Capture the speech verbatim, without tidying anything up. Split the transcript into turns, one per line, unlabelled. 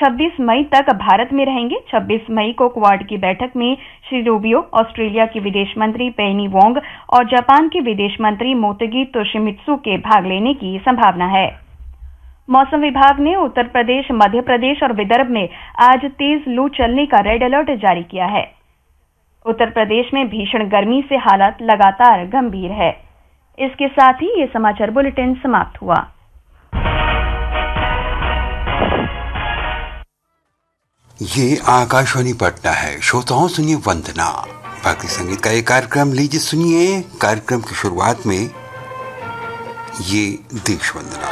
छब्बीस मई तक भारत में रहेंगे। छब्बीस मई को क्वाड की बैठक में श्री रूबियो, ऑस्ट्रेलिया की विदेश मंत्री पेनी वोंग और जापान के विदेश मंत्री मोतेगी तोशिमित्सु के भाग लेने की संभावना है। मौसम विभाग ने उत्तर प्रदेश, मध्य प्रदेश और विदर्भ में आज तेज लू चलने का रेड अलर्ट जारी किया है। उत्तर प्रदेश में भीषण गर्मी से हालात लगातार गंभीर है। इसके साथ ही ये समाचार बुलेटिन समाप्त हुआ।
ये आकाशवाणी पटना है। श्रोताओं सुनिए वंदना, भक्ति संगीत का एक कार्यक्रम। लीजिए सुनिए कार्यक्रम की शुरुआत में ये देश वंदना।